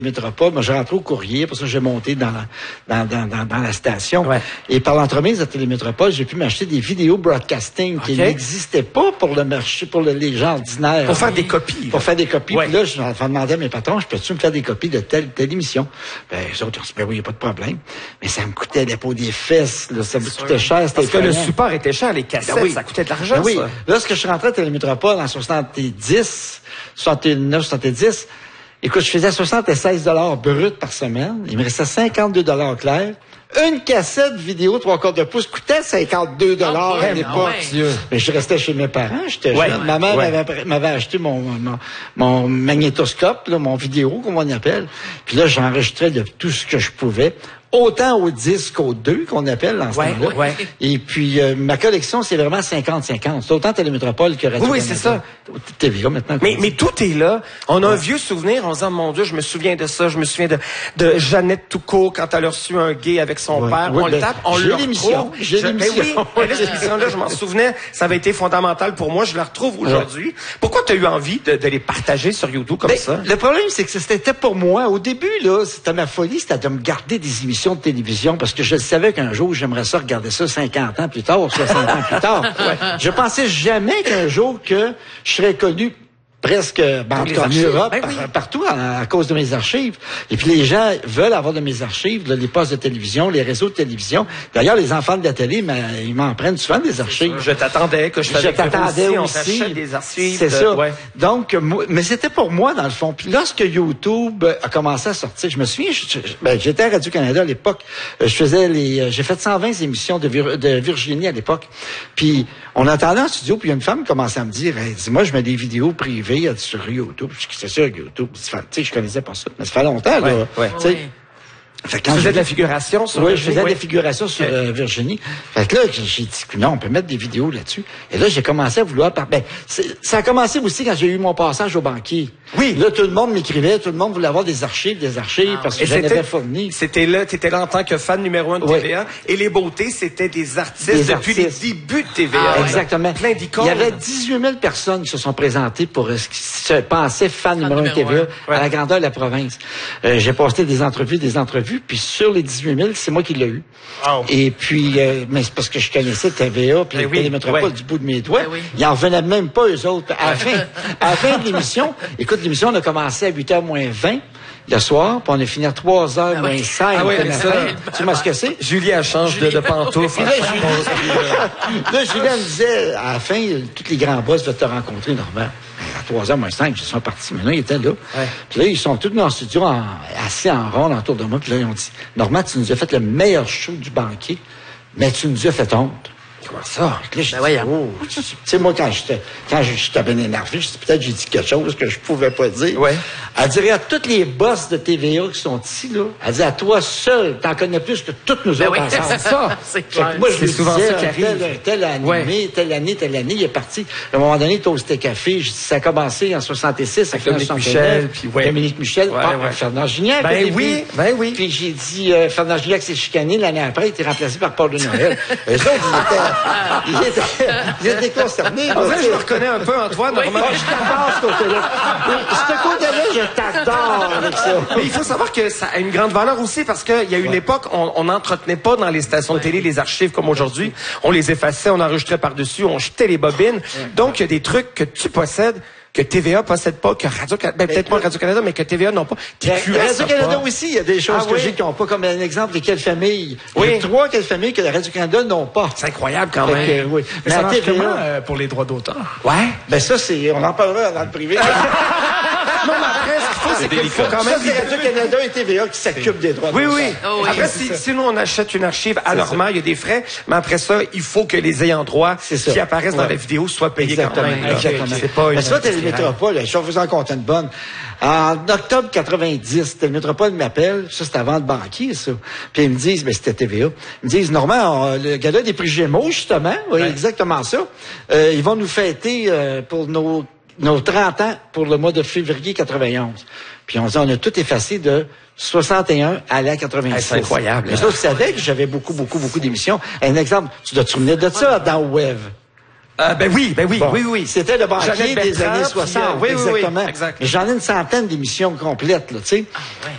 Métropole, moi, j'ai rentré au courrier, pour ça, j'ai monté dans la station. Ouais. Et par l'entremise de Télémétropole, j'ai pu m'acheter des vidéos broadcasting qui n'existaient pas pour le marché, pour les gens ordinaires. Pour faire des copies. Pour faire des copies. Ouais. Puis là, je demandais à mes patrons, je peux-tu me faire des copies de telle émission? Ben, les autres, ils ont dit, ben oui, il n'y a pas de problème. Mais ça me coûtait les peaux des fesses, là, ça me coûtait cher. Parce que le support était cher, les cassettes, ça coûtait de l'argent, oui. Lorsque je suis rentré à Télémétropole en 70, 69, 70, écoute, je faisais 76 $ brut par semaine. Il me restait 52 $ clairs. Une cassette vidéo 3/4 de pouce coûtait 52 $ à l'époque. Mais je restais chez mes parents, j'étais jeune. Ma mère m'avait acheté mon magnétoscope, là, mon vidéo, comme on appelle. Puis là, j'enregistrais de tout ce que je pouvais. Autant au disque qu'au 2, qu'on appelle dans ce temps-là. Ouais. Et puis, ma collection, c'est vraiment 50-50. C'est autant Télémétropole que Radio-Canada. Oui, c'est ça. TVA, maintenant. Mais tout est là. On a un vieux souvenir en disant, mon Dieu, je me souviens de ça. Je me souviens de Jeannette Toucault quand elle a reçu un gay avec son père. On le tape, on le retrouve. J'ai l'émission. Oui, cette émission-là, je m'en souvenais. Ça avait été fondamental pour moi. Je la retrouve aujourd'hui. Pourquoi tu as eu envie de les partager sur YouTube comme ça? Le problème, c'est que c'était pour moi. Au début, là, c'était ma folie, c'était de me garder des émissions de télévision parce que je savais qu'un jour, j'aimerais ça regarder ça 50 ans plus tard, 60 ans plus tard. Je pensais jamais qu'un jour que je serais connu presque en Europe, partout à cause de mes archives. Et puis les gens veulent avoir de mes archives, là, les postes de télévision, les réseaux de télévision. D'ailleurs, les enfants de la télé, ils m'en prennent souvent des archives. Je t'attendais que je t'attendais aussi. On s'achète des archives. C'est ça. Ouais. Donc, mais c'était pour moi, dans le fond. Puis lorsque YouTube a commencé à sortir, je me souviens, j'étais à Radio-Canada à l'époque. J'ai fait 120 émissions de Virginie à l'époque. Puis on entendait en studio, puis il y a une femme qui commençait à me dire, hey, moi, je mets des vidéos privées sur YouTube. C'est sûr, YouTube. Tu sais, je connaissais pas ça. Mais ça fait longtemps, là. Fait que tu faisais de la figuration sur Virginie? Oui, je faisais de la figuration sur Virginie. Fait que là, j'ai dit, non, on peut mettre des vidéos là-dessus. Et là, j'ai commencé à vouloir... ça a commencé aussi quand j'ai eu mon passage au banquier. Oui. Là, tout le monde m'écrivait, tout le monde voulait avoir des archives, parce que j'en avais fourni. T'étais là en tant que fan numéro 1 de TVA. Et les beautés, c'était des artistes depuis les débuts de TVA. Exactement. Plein d'icônes. Il y avait 18 000 personnes qui se sont présentées pour ce qui se pensait fan numéro 1 de TVA à la grandeur de la province. J'ai posté des entrevues, puis sur les 18 000, c'est moi qui l'ai eu. Oh. Et puis, mais c'est parce que je connaissais TVA, puis Télémétropole du bout de mes doigts. Ils en revenaient même pas, eux autres. À la fin de l'émission, écoute, l'émission, on a commencé à 8h moins 20 le soir, puis on a fini à 3h moins 5 le matin. Tu vois ce que c'est? Julie, elle change de pantoufle. Là, Julie, elle me disait, à la fin, tous les grands boss veulent te rencontrer, Normand. À 3h moins 5, ils sont partis. Maintenant, ils étaient là. Puis là, ils sont tous dans le studio, assis en rond autour de moi. Puis là, ils ont dit, Normand, tu nous as fait le meilleur show du banquier, mais tu nous as fait honte. Comment ça? Là, tu sais, moi, quand j'étais bien énervé, peut-être j'ai dit quelque chose que je pouvais pas dire. Ouais. Elle dirait à tous les boss de TVA qui sont ici, là, elle dit à toi seul, t'en connais plus que toutes nous autres ensemble. C'est ça. Moi, je lui souvent disais, ça qui arrive. Telle année, il est parti. À un moment donné, Toasté Café, ça a commencé en 66 avec Dominique Michel, puis Dominique Michel, Fernand Gignac. Ben oui. Puis j'ai dit, Fernand Gignac s'est chicané l'année après, il était remplacé par Paul de Noël. Eux autres, ils étaient concernés. En fait, je me reconnais un peu, Antoine. Je t'adore, ce côté-là. Ce côté-là, je t'adore avec ça. Mais il faut savoir que ça a une grande valeur aussi parce qu'il y a une époque, on n'entretenait pas dans les stations de télé les archives comme aujourd'hui. On les effaçait, on enregistrait par-dessus, on jetait les bobines. Donc, il y a des trucs que tu possèdes que TVA possède pas, que Radio-Canada, peut-être pas Radio-Canada, mais que TVA n'ont pas. Radio-Canada aussi, il y a des choses que j'ai qui n'ont pas, comme un exemple, les quelles familles. Il y a 3 quelles familles que la Radio-Canada n'ont pas. C'est incroyable quand même. Mais ça marche comment pour les droits d'auteur? Ouais. Ben ça, on en parlera dans le privé. Non, mais après, ce qu'il faut, c'est qu'il faut quand même... Ça, c'est Radio-Canada et TVA qui s'occupent des droits d'auteur. Oui. Après, si nous, on achète une archive à normal, il y a des frais, mais après ça, il faut que les ayants droit qui apparaissent dans la vidéo soient payés quand même. Exactement. C'est pas une... Télémétropole, je vais vous en compter une bonne. En octobre 90, Télémétropole m'appelle, ça c'est avant le banquier, ça. Puis ils me disent, c'était TVA. Ils me disent, Normand, le gala des prix Gémeaux, justement, exactement ça. Ils vont nous fêter pour nos 30 ans pour le mois de février 91. Puis on dit, on a tout effacé de 61 à la 86. C'est incroyable. Mais ça, vous savez que j'avais beaucoup d'émissions. Un exemple, tu dois te souvenir de ça dans Web. Ben oui. C'était le banquier des années 60. Oui, exactement. Exact. Mais j'en ai une centaine d'émissions complètes, là, tu sais.